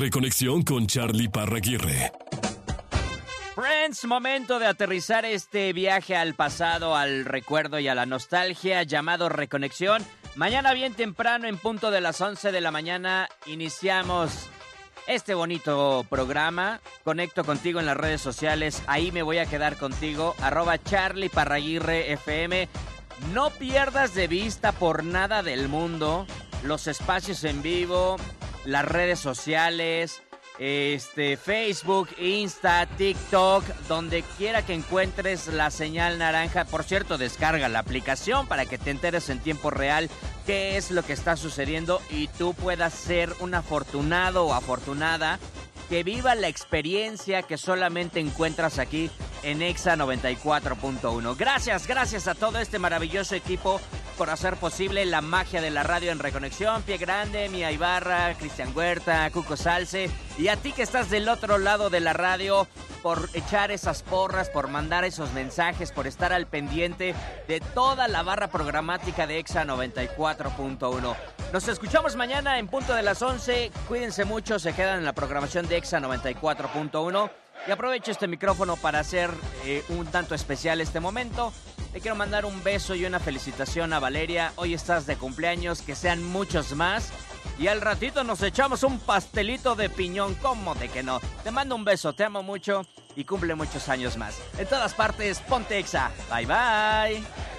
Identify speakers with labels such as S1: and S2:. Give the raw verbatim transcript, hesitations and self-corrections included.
S1: Reconexión con Charlie Parraguirre.
S2: Friends, momento de aterrizar este viaje al pasado, al recuerdo y a la nostalgia llamado Reconexión. Mañana bien temprano, en punto de las once de la mañana, iniciamos este bonito programa. Conecto contigo en las redes sociales, ahí me voy a quedar contigo, arroba Charlie Parraguirre F M. No pierdas de vista por nada del mundo los espacios en vivo, las redes sociales, este Facebook, Insta, TikTok, donde quiera que encuentres la señal naranja. Por cierto, descarga la aplicación para que te enteres en tiempo real qué es lo que está sucediendo y tú puedas ser un afortunado o afortunada que viva la experiencia que solamente encuentras aquí en Exa noventa y cuatro punto uno. Gracias, gracias a todo este maravilloso equipo por hacer posible la magia de la radio en Reconexión. Pie Grande, Mía Ibarra, Cristian Huerta, Cuco Salce, y a ti que estás del otro lado de la radio, por echar esas porras, por mandar esos mensajes, por estar al pendiente de toda la barra programática de Exa noventa y cuatro punto uno. Nos escuchamos mañana en punto de las once. Cuídense mucho, se quedan en la programación de Exa noventa y cuatro punto uno. Y aprovecho este micrófono para hacer eh, un tanto especial este momento. Le quiero mandar un beso y una felicitación a Valeria. Hoy estás de cumpleaños, que sean muchos más. Y al ratito nos echamos un pastelito de piñón, ¿cómo de que no? Te mando un beso, te amo mucho y cumple muchos años más. En todas partes, ponte Exa. Bye, bye.